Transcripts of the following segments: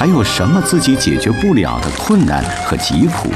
还有什么自己解决不了的困难和疾苦？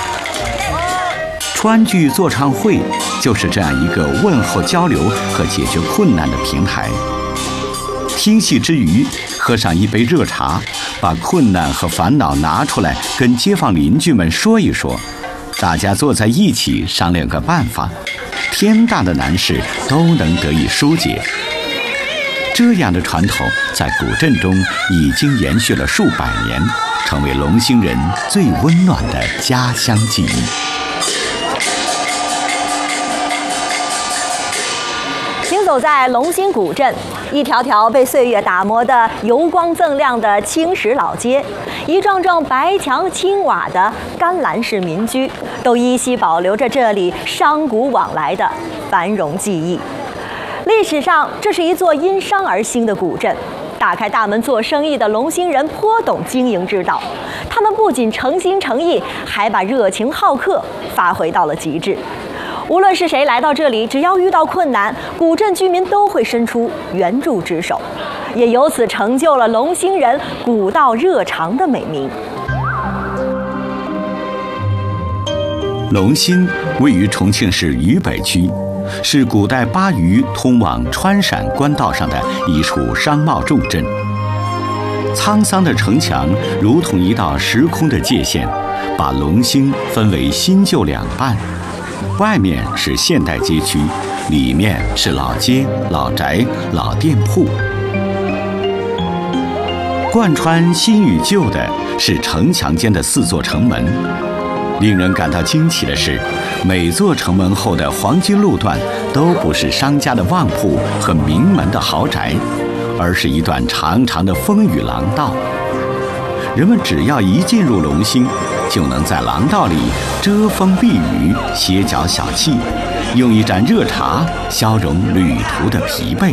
川剧座唱会就是这样一个问候、交流和解决困难的平台。听戏之余，喝上一杯热茶，把困难和烦恼拿出来跟街坊邻居们说一说，大家坐在一起商量个办法，天大的难事都能得以疏解。这样的传统在古镇中已经延续了数百年，成为龙兴人最温暖的家乡记忆。 行走在龙兴古镇，一条条被岁月打磨的油光锃亮的青石老街，一幢幢白墙青瓦的甘蓝式民居，都依稀保留着这里商贾往来的繁荣记忆。历史上，这是一座因商而兴的古镇。打开大门做生意的龙兴人颇懂经营之道，他们不仅诚心诚意，还把热情好客发挥到了极致。无论是谁来到这里，只要遇到困难，古镇居民都会伸出援助之手，也由此成就了龙兴人古道热肠的美名。 龙兴位于重庆市渝北区，是古代巴渝通往川陕官道上的一处商贸重镇。沧桑的城墙如同一道时空的界限，把龙兴分为新旧两半。外面是现代街区，里面是老街、老宅、老店铺。贯穿新与旧的是城墙间的4座城门。令人感到惊奇的是，每座城门后的黄金路段都不是商家的旺铺和名门的豪宅，而是一段长长的风雨廊道。人们只要一进入龙兴，就能在廊道里遮风避雨、歇脚小憩，用一盏热茶消融旅途的疲惫。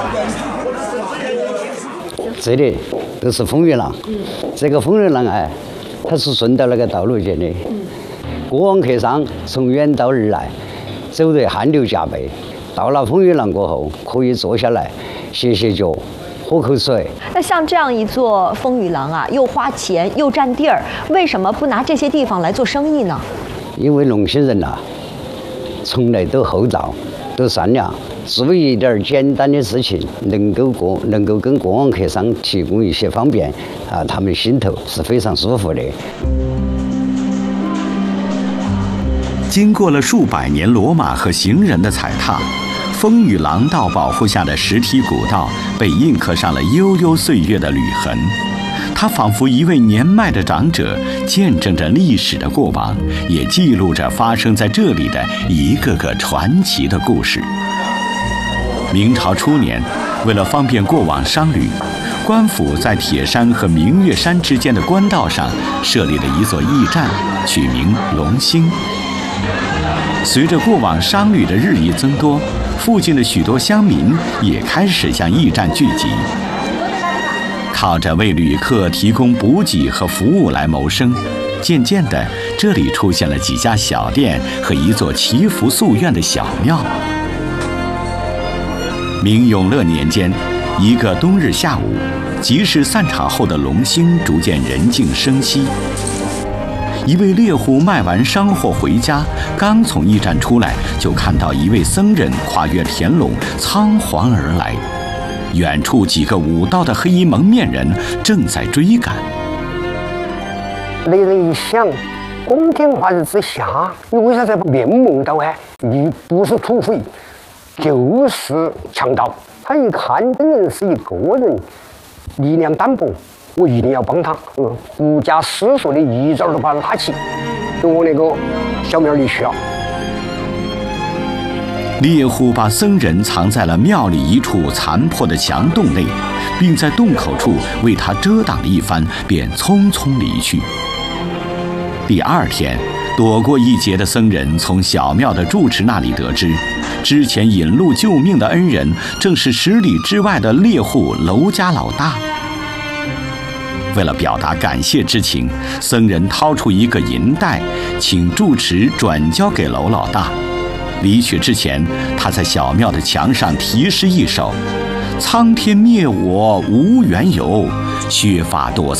这里都是风雨廊，这个风雨廊它是顺到那个道路建的。过往客商从远道而来，走得汗流浃背，到了风雨廊过后，可以坐下来歇歇脚，喝口水。 那像这样一座风雨廊啊，又花钱又占地儿，为什么不拿这些地方来做生意呢？ 因为龙兴人从来都厚道，都善良，做一点简单的事情，能够跟过往客商提供一些方便他们心头是非常舒服的。 经过了数百年骡马和行人的踩踏，风雨廊道保护下的石梯古道被印刻上了悠悠岁月的履痕。它仿佛一位年迈的长者，见证着历史的过往，也记录着发生在这里的一个个传奇的故事。明朝初年，为了方便过往商旅，官府在铁山和明月山之间的官道上设立了一座驿站，取名龙兴。随着过往商旅的日益增多，附近的许多乡民也开始向驿站聚集，靠着为旅客提供补给和服务来谋生。渐渐的，这里出现了几家小店和一座祈福夙愿的小庙。明永乐年间，一个冬日下午，集市散场后的龙兴逐渐人静声息。一位猎户卖完商货回家，刚从驿站出来，就看到一位僧人跨越田垄仓皇而来，远处几个舞道的黑衣蒙面人正在追赶。 那人一想，光天化日之下，你为啥在面蒙道你不是土匪，就是强盗。他一看这人是一个人，力量单薄，我一定要帮他，不假思索的一招就把他拉起，跟我那个小庙里去了。 猎户把僧人藏在了庙里一处残破的墙洞内，并在洞口处为他遮挡了一番，便匆匆离去。第二天，躲过一劫的僧人从小庙的住持那里得知，之前引路救命的恩人正是10里之外的猎户娄家老大。为了表达感谢之情，僧人掏出一个银袋，请住持转交给娄老大。离去之前，他在小庙的墙上题诗一首：苍天灭我无缘由，削发躲